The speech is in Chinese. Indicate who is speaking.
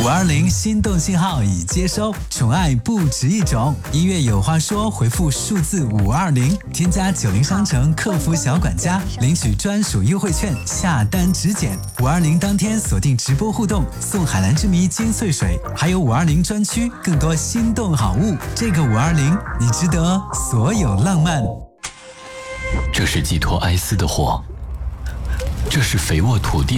Speaker 1: 520心动信号已接收，宠爱不止一种。音乐有话说，回复数字520，添加90商城客服小管家，领取专属优惠券，下单直减。520当天锁定直播互动，送海蓝之谜金穗水，还有520专区更多心动好物。这个520，你值得所有浪漫。
Speaker 2: 这是寄托哀思的火，这是肥沃土地